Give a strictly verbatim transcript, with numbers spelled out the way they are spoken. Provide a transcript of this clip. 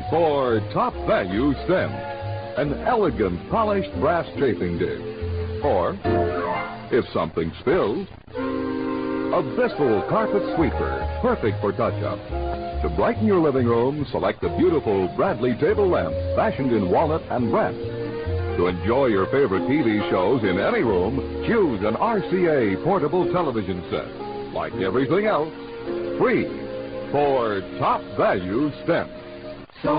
for top value stem. An elegant polished brass chafing dish. Or, if something spills, a Bissell carpet sweeper, perfect for touch-up. To brighten your living room, select the beautiful Bradley table lamp, fashioned in walnut and brass. To enjoy your favorite T V shows in any room, choose an R C A portable television set. Like everything else, free for top value stem.